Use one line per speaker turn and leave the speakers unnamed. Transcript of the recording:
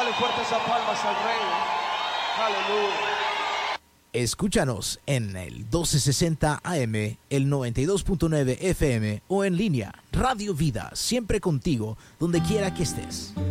Dale fuerte esas palmas al Rey. Aleluya.
Escúchanos en el 1260 AM, el 92.9 FM o en línea. Radio Vida, siempre contigo, donde quiera que estés.